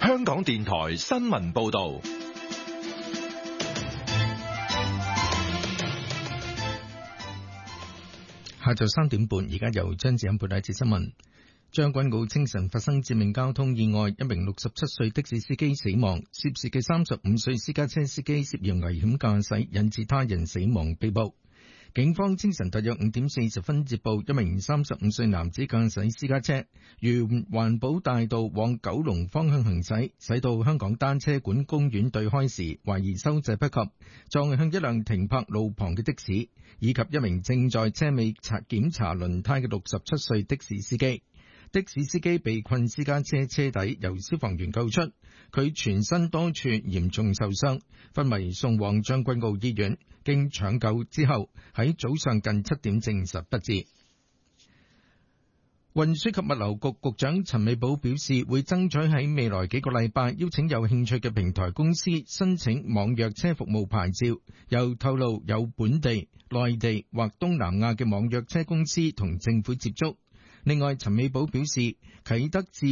香港電台新聞報道。 下晝3點半，而家由張子欣報道一節新聞。將軍澳清晨發生致命交通意外，一名67歲的士司機死亡，涉事嘅35歲私家車司機涉嫌危險駕駛，引致他人死亡被捕。警方清晨大約5點40分接報，一名35歲男子駕駛私家車沿環保大道往九龍方向行駛，駛到香港單車館公園對開時，懷疑收掣不及，撞向一輛停泊路旁嘅的士，以及一名正在車尾檢查輪胎嘅67歲的士司機。的士司機被困私家車車底，由消防員救出，佢全身多處嚴重受傷，昏迷送往將軍澳醫院，經搶救之後喺早上近7點證實不治。運輸及物流局局長陳美寶表示，會爭取喺未來幾個禮拜邀請有興趣嘅平台公司申請網約車服務牌照，又透露有本地、內地或東南亞嘅網約車公司同政府接觸。另外，陳美寶表示，啟德至